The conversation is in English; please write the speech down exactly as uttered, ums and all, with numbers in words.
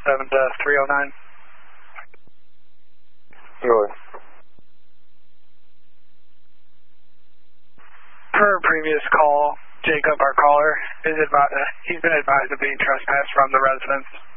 seven to three oh nine. Sure. Per previous call, Jacob, our caller, is advised, he's been advised of being trespassed from the residence.